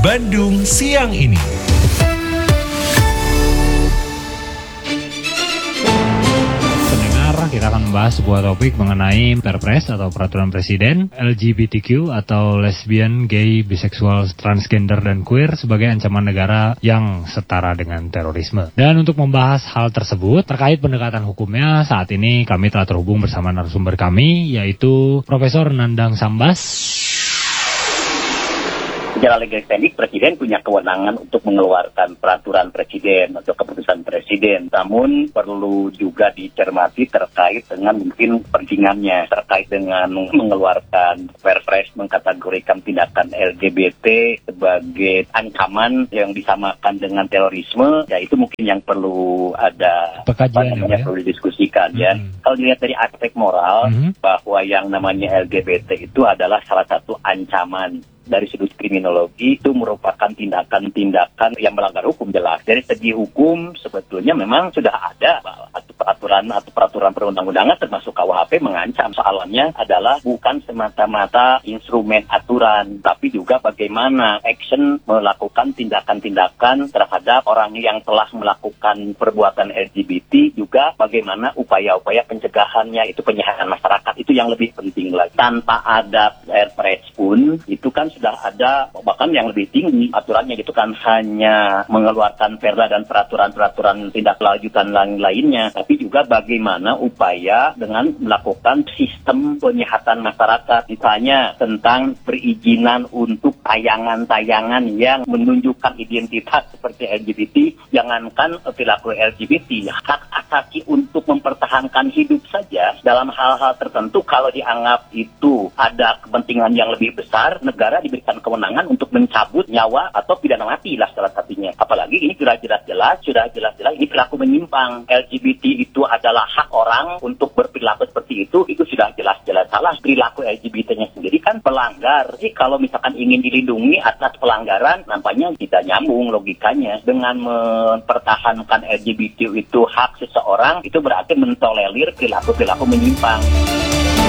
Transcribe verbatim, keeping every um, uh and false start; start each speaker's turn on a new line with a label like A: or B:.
A: Bandung Siang Ini.
B: Kita akan membahas sebuah topik mengenai Perpres atau Peraturan Presiden L G B T Q atau lesbian, gay, biseksual, transgender, dan queer sebagai ancaman negara yang setara dengan terorisme. Dan untuk membahas hal tersebut terkait pendekatan hukumnya, saat ini kami telah terhubung bersama narasumber kami, yaitu Profesor Nandang Sambas.
C: Secara legislatif, Presiden punya kewenangan untuk mengeluarkan peraturan Presiden atau keputusan Presiden. Namun perlu juga dicermati terkait dengan mungkin pentingannya, terkait dengan mengeluarkan Perpres mengkategorikan tindakan L G B T sebagai ancaman yang disamakan dengan terorisme. Ya itu mungkin yang perlu ada
B: pekajian,
C: namanya, ya? Perlu didiskusikan. Hmm. Ya. Kalau dilihat dari aspek moral, hmm. bahwa yang namanya L G B T itu adalah salah satu ancaman. Dari sudut kriminologi itu merupakan tindakan-tindakan yang melanggar hukum jelas. Dari segi hukum sebetulnya memang sudah ada atau peraturan atau peraturan perundang-undangan termasuk K U H P mengancam. Soalnya adalah bukan semata-mata instrumen aturan, tapi juga bagaimana action melakukan tindakan-tindakan terhadap orang yang telah melakukan perbuatan L G B T, juga bagaimana upaya-upaya pencegahannya, itu penyehasan masyarakat, itu yang lebih penting lagi. Tanpa ada Perpres pun itu kan sudah ada, bahkan yang lebih tinggi aturannya gitu kan, hanya mengeluarkan perda dan peraturan-peraturan tindak lanjutan lain-lainnya, tapi juga bagaimana upaya dengan melakukan sistem penyehatan masyarakat, misalnya tentang perizinan untuk tayangan-tayangan yang menunjukkan identitas seperti L G B T. Jangankan perilaku L G B T, hak asasi untuk mempertahankan hidup saja dalam hal-hal tertentu kalau dianggap itu ada kepentingan yang lebih besar, negara diberikan kewenangan untuk mencabut nyawa atau pidana mati lah salah satunya. Apalagi ini sudah jelas-jelas, sudah jelas-jelas ini perilaku menyimpang. L G B T itu adalah hak orang untuk berperilaku seperti itu, itu sudah jelas-jelas salah. Perilaku L G B T-nya sendiri kan pelanggar. Jadi kalau misalkan ingin dilindungi atas pelanggaran, nampaknya tidak nyambung logikanya. Dengan mempertahankan L G B T itu hak seseorang, itu berarti mentolerir perilaku-perilaku menyimpang.